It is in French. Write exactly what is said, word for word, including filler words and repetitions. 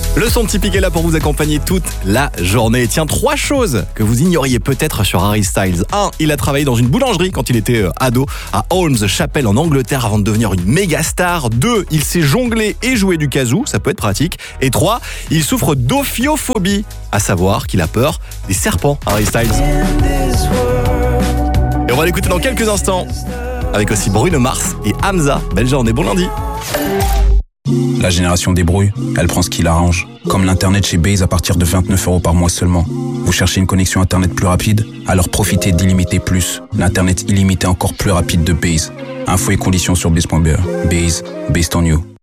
Le son de Typique est là pour vous accompagner toute la journée. Tiens, trois choses que vous ignoriez peut-être sur Harry Styles. un. Il a travaillé dans une boulangerie quand il était euh, ado à Holmes Chapel en Angleterre avant de devenir une méga star. deux. Il sait jongler et jouer du kazoo, ça peut être pratique. Et trois. Il souffre d'ophiophobie, à savoir qu'il a peur des serpents, Harry Styles. Et on va l'écouter dans quelques instants avec aussi Bruno Mars et Hamza. Belle journée, bon lundi. La génération débrouille, elle prend ce qui l'arrange. Comme l'internet chez Base à partir de vingt-neuf euros par mois seulement. Vous cherchez une connexion internet plus rapide? Alors profitez d'Illimité Plus, l'internet illimité encore plus rapide de Base. Infos et conditions sur base point b e. Base, based on you.